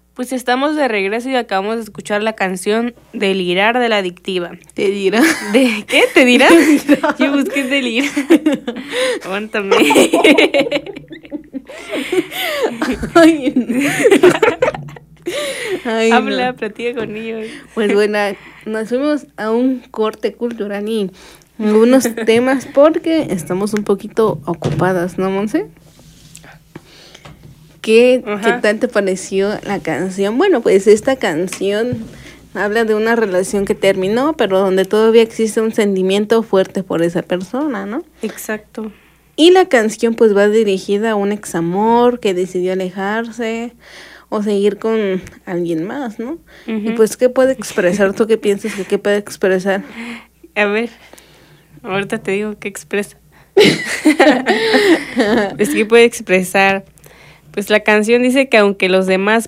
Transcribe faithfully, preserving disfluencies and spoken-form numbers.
Pues estamos de regreso y acabamos de escuchar la canción Delirar de La Adictiva. ¿Te dirá? ¿De qué? ¿Te dirá? Yo busqué delirar. Aguántame. Ay, Ay, Habla, no. platica con ellos. Pues bueno, nos fuimos a un corte cultural y algunos temas porque estamos un poquito ocupadas, ¿no, Monse? ¿Qué, ¿Qué tal te pareció la canción? Bueno, pues esta canción habla de una relación que terminó, pero donde todavía existe un sentimiento fuerte por esa persona, ¿no? Exacto. Y la canción pues va dirigida a un examor que decidió alejarse o seguir con alguien más, ¿no? Uh-huh. Y pues, ¿qué puede expresar? ¿Tú qué piensas que qué puede expresar? A ver, ahorita te digo qué expresa. Es que puede expresar... Pues la canción dice que aunque los demás